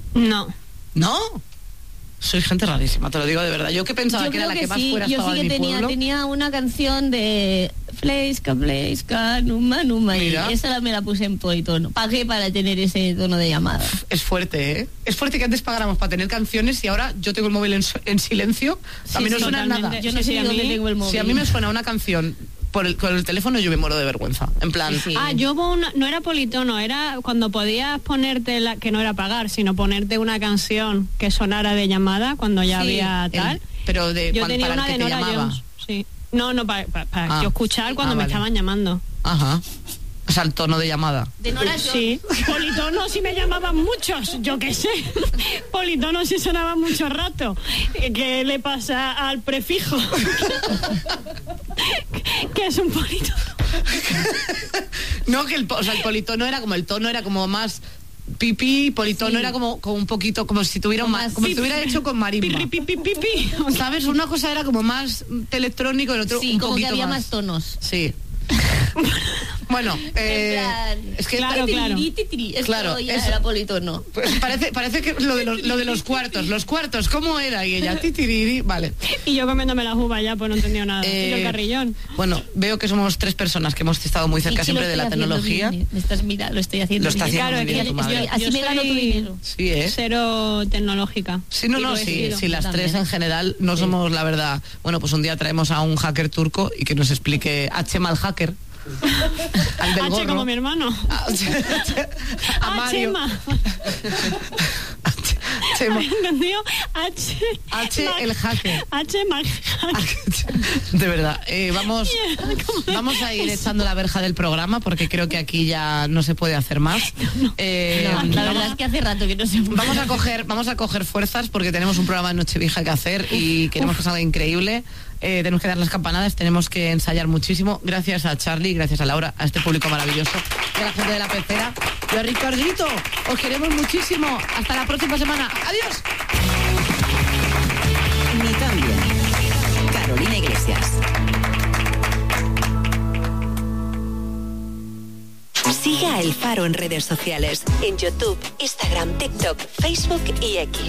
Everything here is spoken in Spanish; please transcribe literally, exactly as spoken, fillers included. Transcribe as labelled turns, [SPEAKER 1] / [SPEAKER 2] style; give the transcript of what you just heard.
[SPEAKER 1] No.
[SPEAKER 2] ¿No? Soy gente rarísima, te lo digo de verdad. Yo que pensaba
[SPEAKER 3] Yo
[SPEAKER 2] que era la
[SPEAKER 3] creo
[SPEAKER 2] que,
[SPEAKER 3] que
[SPEAKER 2] más
[SPEAKER 3] sí,
[SPEAKER 2] fuera
[SPEAKER 3] yo
[SPEAKER 2] estaba
[SPEAKER 3] sí
[SPEAKER 2] de
[SPEAKER 3] que
[SPEAKER 2] mi
[SPEAKER 3] tenía,
[SPEAKER 2] pueblo.
[SPEAKER 3] tenía una canción de Fleiska, Fleiska, Numa, Numa, y
[SPEAKER 2] Mira.
[SPEAKER 3] esa la- me la puse en politono. Pagué para tener ese tono de llamada.
[SPEAKER 2] Es fuerte, ¿eh? Es fuerte que antes pagáramos para tener canciones y ahora yo tengo el móvil en, en silencio. A mí
[SPEAKER 3] Sí,
[SPEAKER 2] no
[SPEAKER 3] sí,
[SPEAKER 2] suena
[SPEAKER 1] totalmente.
[SPEAKER 2] nada.
[SPEAKER 3] Yo no
[SPEAKER 1] Sí,
[SPEAKER 3] sé
[SPEAKER 1] sí,
[SPEAKER 3] ni
[SPEAKER 1] a
[SPEAKER 3] dónde
[SPEAKER 1] mí-
[SPEAKER 3] tengo el móvil.
[SPEAKER 2] Si a mí me suena una canción por el, con el teléfono, yo me muero de vergüenza. En plan,
[SPEAKER 3] Sí, sí.
[SPEAKER 1] Ah, yo hubo una, no era politono, era cuando podías ponerte, la, que no era pagar, sino ponerte una canción que sonara de llamada cuando ya
[SPEAKER 3] Sí,
[SPEAKER 1] había
[SPEAKER 2] el-
[SPEAKER 1] tal.
[SPEAKER 2] pero de
[SPEAKER 1] Yo
[SPEAKER 2] cuan-
[SPEAKER 1] tenía
[SPEAKER 2] para
[SPEAKER 1] una
[SPEAKER 2] el que
[SPEAKER 1] de
[SPEAKER 2] te
[SPEAKER 1] Nora
[SPEAKER 2] llamaba.
[SPEAKER 1] Jones, sí. No, no, para
[SPEAKER 2] Ah.
[SPEAKER 1] yo escuchar cuando
[SPEAKER 2] Ah,
[SPEAKER 1] me
[SPEAKER 2] vale.
[SPEAKER 1] estaban llamando.
[SPEAKER 2] Ajá. O sea, el tono de llamada.
[SPEAKER 3] De Nora Jones.
[SPEAKER 1] Sí, politono sí me llamaban muchos, yo qué sé. Politono sí sonaba mucho rato. ¿Qué le pasa al prefijo? ¿Qué es un politono?
[SPEAKER 2] No, que el, po- o sea, el politono era como el tono, era como más pipí, politono
[SPEAKER 3] Sí.
[SPEAKER 2] era como, como un poquito, como si tuviera un
[SPEAKER 3] Como
[SPEAKER 2] ma-
[SPEAKER 3] más
[SPEAKER 2] como si
[SPEAKER 3] pipi.
[SPEAKER 2] estuviera hecho con marimba.
[SPEAKER 1] Pi, pi, pi, pi, pi.
[SPEAKER 2] ¿Sabes? Una cosa era como más electrónico, el otro
[SPEAKER 3] Sí,
[SPEAKER 2] un
[SPEAKER 3] como que
[SPEAKER 2] poquito
[SPEAKER 3] había más
[SPEAKER 2] más.
[SPEAKER 3] tonos.
[SPEAKER 2] Sí. Bueno, eh,
[SPEAKER 3] En plan,
[SPEAKER 2] es que
[SPEAKER 1] Claro,
[SPEAKER 3] titiri,
[SPEAKER 1] claro.
[SPEAKER 3] titiri, esto
[SPEAKER 2] Claro,
[SPEAKER 3] ya
[SPEAKER 2] eso.
[SPEAKER 3] era politono.
[SPEAKER 2] pues parece, parece que lo de, los, lo de los cuartos, los cuartos, ¿cómo era? Y ella, titiriri, vale.
[SPEAKER 1] Y yo comiéndome las uvas ya, pues no entendía nada.
[SPEAKER 2] Eh,
[SPEAKER 1] Y yo el carrillón.
[SPEAKER 2] Bueno, veo que somos tres personas que hemos estado muy cerca
[SPEAKER 3] Sí, sí, lo
[SPEAKER 2] siempre de la
[SPEAKER 3] estoy haciendo
[SPEAKER 2] tecnología.
[SPEAKER 3] bien. Me estás mirando, lo estoy haciendo
[SPEAKER 2] Lo está
[SPEAKER 3] bien.
[SPEAKER 2] haciendo
[SPEAKER 1] Claro,
[SPEAKER 2] muy
[SPEAKER 1] es
[SPEAKER 2] bien
[SPEAKER 1] que
[SPEAKER 2] tu
[SPEAKER 1] yo-
[SPEAKER 2] madre.
[SPEAKER 3] Así
[SPEAKER 1] yo
[SPEAKER 3] me gano tu
[SPEAKER 1] soy
[SPEAKER 3] dinero.
[SPEAKER 2] Sí, ¿eh?
[SPEAKER 1] Cero tecnológica.
[SPEAKER 2] Sí, no,
[SPEAKER 1] Y
[SPEAKER 2] no,
[SPEAKER 1] lo he
[SPEAKER 2] sí,
[SPEAKER 1] sido.
[SPEAKER 2] sí, las
[SPEAKER 3] También.
[SPEAKER 2] tres en general no somos, la verdad. Bueno, pues un día traemos a un hacker turco y que nos explique a Chema el hacker. Al del
[SPEAKER 1] H
[SPEAKER 2] gorro.
[SPEAKER 1] como mi hermano.
[SPEAKER 2] A, a
[SPEAKER 1] Ah,
[SPEAKER 2] Mario.
[SPEAKER 1] Chema.
[SPEAKER 2] Chema.
[SPEAKER 1] ¿Entendido? H.
[SPEAKER 2] H,
[SPEAKER 1] Mac-
[SPEAKER 2] el hacker.
[SPEAKER 1] H Mac-
[SPEAKER 2] De verdad, eh, vamos,
[SPEAKER 1] ¿Cómo es?
[SPEAKER 2] vamos a ir echando la verja del programa porque creo que aquí ya no se puede hacer más. Eh,
[SPEAKER 3] No, la
[SPEAKER 2] vamos-
[SPEAKER 3] verdad es que hace rato que no se puede.
[SPEAKER 2] Vamos a coger, vamos a coger fuerzas porque tenemos un programa de Nochevieja que hacer y queremos que salga increíble. Eh, tenemos que dar las campanadas, tenemos que ensayar muchísimo. Gracias a Charlie, gracias a Laura, a este público maravilloso, y a la gente de la pecera. Y a Ricardito, os queremos muchísimo. Hasta la próxima semana. Adiós.
[SPEAKER 4] Ni tan bien. Carolina Iglesias. Siga a El Faro en redes sociales, en YouTube, Instagram, TikTok, Facebook y X.